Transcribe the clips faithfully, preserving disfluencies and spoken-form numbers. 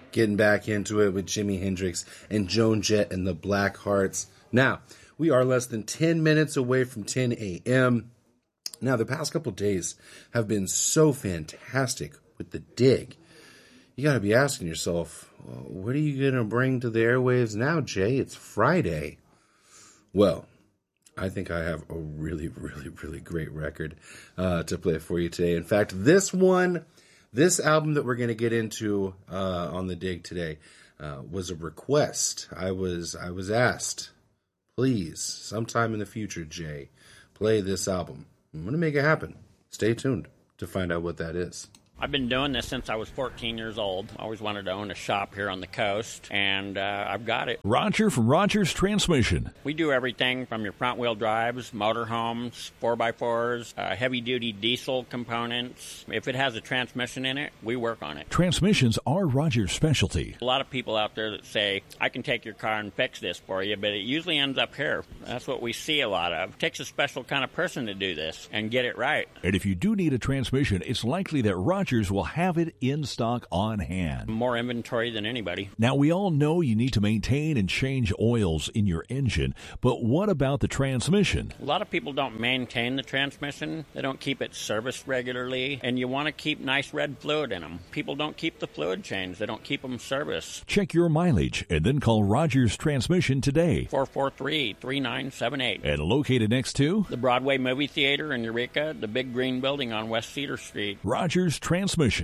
getting back into it with Jimi Hendrix and Joan Jett and the Black Hearts. Now, we are less than ten minutes away from ten a.m. Now, the past couple days have been so fantastic with the dig. You got to be asking yourself, well, what are you going to bring to the airwaves now, Jay? It's Friday. Well, I think I have a really, really, really great record uh, to play for you today. In fact, this one, this album that we're going to get into uh, on the dig today uh, was a request. I was, I was asked, please, sometime in the future, Jay, play this album. I'm going to make it happen. Stay tuned to find out what that is. I've been doing this since I was fourteen years old. I always wanted to own a shop here on the coast, and uh, I've got it. Roger from Rogers Transmission. We do everything from your front-wheel drives, motorhomes, four by fours, uh, heavy-duty diesel components. If it has a transmission in it, we work on it. Transmissions are Rogers' specialty. A lot of people out there that say, I can take your car and fix this for you, but it usually ends up here. That's what we see a lot of. It takes a special kind of person to do this and get it right. And if you do need a transmission, it's likely that Rogers will have it in stock on hand. More inventory than anybody. Now, we all know you need to maintain and change oils in your engine, but what about the transmission? A lot of people don't maintain the transmission. They don't keep it serviced regularly, and you want to keep nice red fluid in them. People don't keep the fluid changed. They don't keep them serviced. Check your mileage and then call Rogers Transmission today. four four three, three nine seven eight. And located next to the Broadway Movie Theater in Eureka, the big green building on West Cedar Street. Rogers Transmission.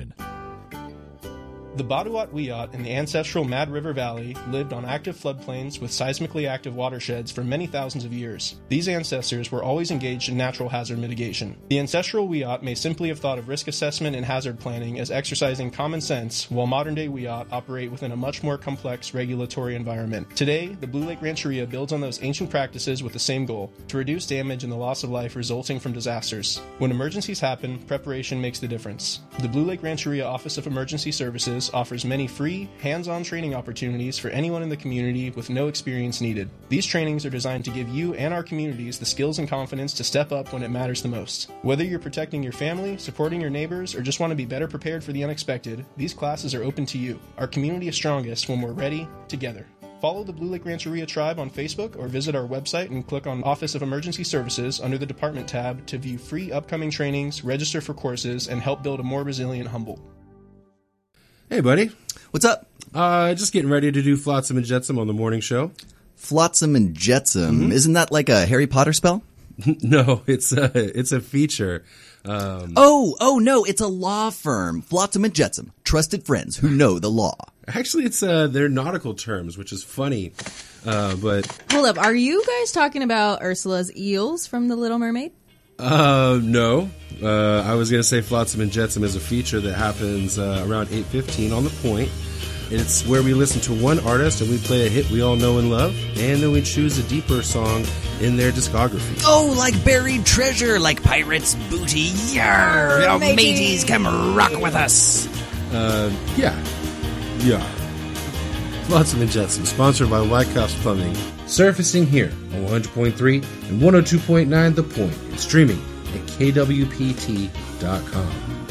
The Badawiat Wiyot in the ancestral Mad River Valley lived on active floodplains with seismically active watersheds for many thousands of years. These ancestors were always engaged in natural hazard mitigation. The ancestral Wiyot may simply have thought of risk assessment and hazard planning as exercising common sense, while modern-day Wiyot operate within a much more complex regulatory environment. Today, the Blue Lake Rancheria builds on those ancient practices with the same goal: to reduce damage and the loss of life resulting from disasters. When emergencies happen, preparation makes the difference. The Blue Lake Rancheria Office of Emergency Services offers many free, hands-on training opportunities for anyone in the community with no experience needed. These trainings are designed to give you and our communities the skills and confidence to step up when it matters the most. Whether you're protecting your family, supporting your neighbors, or just want to be better prepared for the unexpected, these classes are open to you. Our community is strongest when we're ready, together. Follow the Blue Lake Rancheria Tribe on Facebook or visit our website and click on Office of Emergency Services under the Department tab to view free upcoming trainings, register for courses, and help build a more resilient Humboldt. Hey, buddy. What's up? Uh, just getting ready to do Flotsam and Jetsam on the morning show. Flotsam and Jetsam. Mm-hmm. Isn't that like a Harry Potter spell? No, it's a, it's a feature. Um, oh, oh no, it's a law firm. Flotsam and Jetsam. Trusted friends who know the law. Actually, it's uh, they're nautical terms, which is funny. Uh, but hold up, are you guys talking about Ursula's eels from The Little Mermaid? Uh, no. Uh, I was going to say Flotsam and Jetsam is a feature that happens uh, around eight fifteen on The Point. It's where we listen to one artist and we play a hit we all know and love, and then we choose a deeper song in their discography. Oh, like buried treasure, like pirates' booty. Yarr! Oh, mateys, come rock with us. Uh, yeah. Yeah. Flotsam and Jetsam, sponsored by Wyckoff's Plumbing. Surfacing here on one hundred point three and one oh two point nine The Point, and streaming at K W P T dot com.